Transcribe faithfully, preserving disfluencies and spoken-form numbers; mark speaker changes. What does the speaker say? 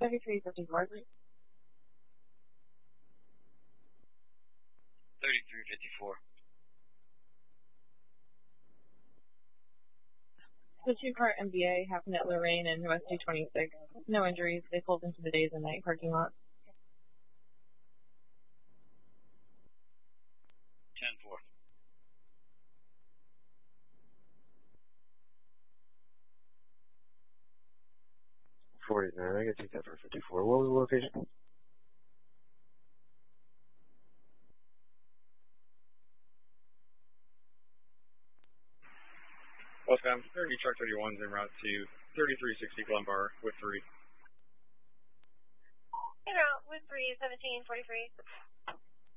Speaker 1: thirty-three fifty-four.
Speaker 2: thirty-three fifty-four.
Speaker 1: The two-car M B A happened at Lorraine and West two twenty-six. No injuries. They pulled into the days and night parking lot.
Speaker 2: ten four.
Speaker 3: forty-nine. I can take that for fifty-four. What was the location?
Speaker 4: Welcome. thirty truck thirty-one's en route to thirty-three sixty Glenbar with three.
Speaker 5: En route with three, seventeen forty-three.